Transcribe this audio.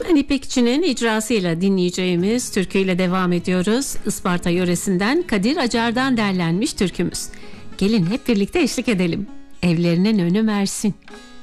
Özmen İpekçi'nin icrasıyla dinleyeceğimiz türküyle devam ediyoruz. Isparta yöresinden Kadir Acar'dan derlenmiş türkümüz. Gelin hep birlikte eşlik edelim. Evlerinin önü Mersin.